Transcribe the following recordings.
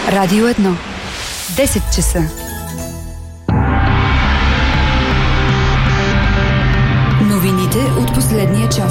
Радио 1. 10 часа. Новините от последния час.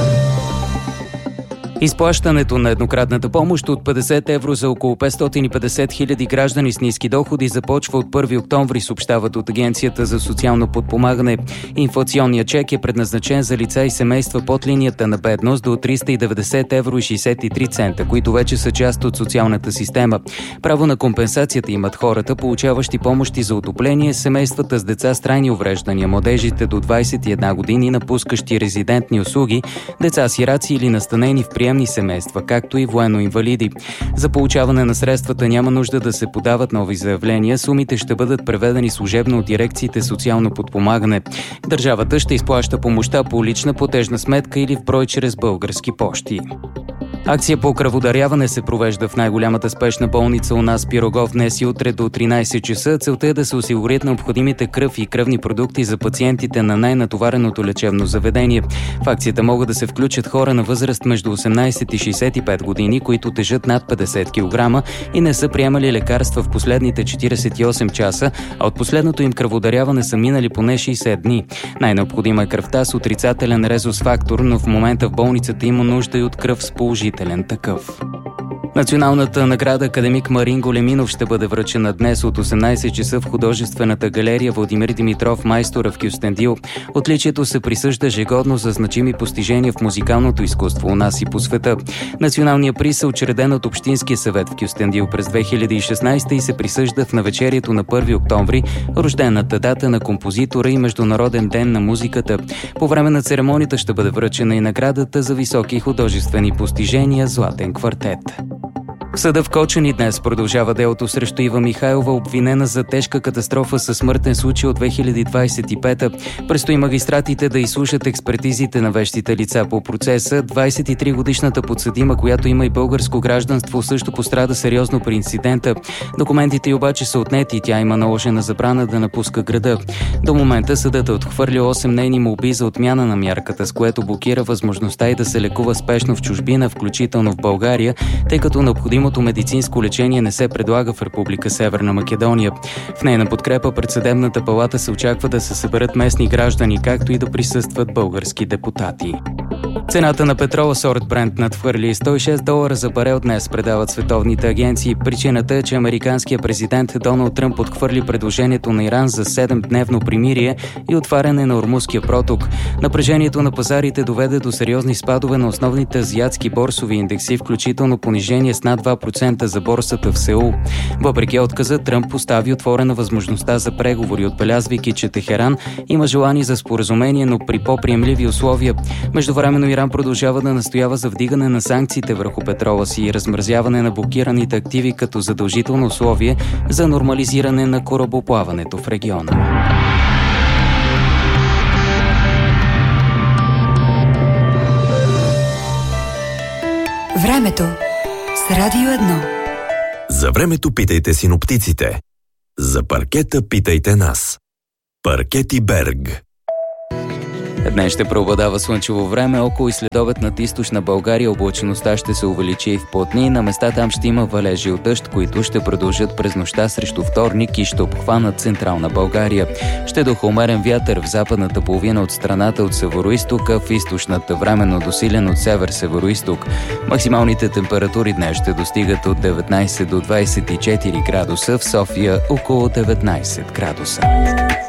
Изплащането на еднократната помощ от 50 евро за около 550 хиляди граждани с ниски доходи започва от 1 октомври, съобщават от Агенцията за социално подпомагане. Инфлационният чек е предназначен за лица и семейства под линията на бедност до 390 евро и 63 цента, които вече са част от социалната система. Право на компенсацията имат хората, получаващи помощи за отопление, семействата с деца с трайни увреждания, младежите до 21 години, напускащи резидентни услуги, деца-сираци или настанени в приемни семейства, както и военно-инвалиди. За получаване на средствата няма нужда да се подават нови заявления, сумите ще бъдат преведени служебно от дирекциите социално подпомагане. Държавата ще изплаща помощта по лична платежна сметка или в брой чрез български пощи. Акция по кръводаряване се провежда в най-голямата спешна болница у нас Пирогов днес и утре до 13 часа. Целта е да се осигурят необходимите кръв и кръвни продукти за пациентите на най-натовареното лечебно заведение. В акцията могат да се включат хора на възраст между 18 и 65 години, които тежат над 50 кг и не са приемали лекарства в последните 48 часа, а от последното им кръводаряване са минали поне 60 дни. Най-необходима е кръвта с отрицателен резус фактор, но в момента в болницата има нужда и от кръв с положителен такъв. Националната награда академик Марин Големинов ще бъде връчена днес от 18 часа в художествената галерия Владимир Димитров Майстора в Кюстендил. Отличието се присъжда ежегодно за значими постижения в музикалното изкуство у нас и по света. Националният приз е учреден от Общинския съвет в Кюстендил през 2016 и се присъжда в навечерието на 1 октомври, рождената дата на композитора и Международен ден на музиката. По време на церемонията ще бъде връчена и наградата за високи художествени постижения «Златен квартет». В съда в Кочани днес продължава делото срещу Ива Михайлова, обвинена за тежка катастрофа със смъртен случай от 2025-та. Предстои магистратите да изслушат експертизите на вещите лица по процеса. 23-годишната подсъдима, която има и българско гражданство, също пострада сериозно при инцидента. Документите й обаче са отнети и тя има наложена забрана да напуска града. До момента съдът е отхвърлил 8 нейни молби за отмяна на мярката, с което блокира възможността й да се лекува спешно в чужбина, включително в България, тъй като необходимото медицинско лечение не се предлага в Република Северна Македония. В нейна подкрепа пред съдебната палата се очаква да се съберат местни граждани, както и да присъстват български депутати. Цената на петрола сорт Брент надхвърли $106 за барел днес, предават световните агенции. Причината е, че американският президент Доналд Тръмп отхвърли предложението на Иран за 7-дневно примирие и отваряне на Ормузския проток. Напрежението на пазарите доведе до сериозни спадове на основните азиатски борсови индекси, включително понижение с над 2% за борсата в Сеул. Въпреки отказа, Тръмп постави отворена възможността за преговори, отбелязвайки, че Техеран има желание за споразумение, но при по-приемливи условия. Междувременно Иран продължава да настоява за вдигане на санкциите върху петрола си и размразяване на блокираните активи като задължително условие за нормализиране на корабоплаването в региона. Времето с Радио 1. За времето питайте синоптиците. За паркета питайте нас. Паркети Берг. Днес ще преобладава слънчево време, около и следобед над източна България облачността ще се увеличи и в плътни. На места там ще има валежи от дъжд, които ще продължат през нощта срещу вторник и ще обхванат централна България. Ще духа умерен вятър в западната половина от страната от североизтока, в източната временно досилен от север-североизток. Максималните температури днес ще достигат от 19 до 24 градуса, в София около 19 градуса.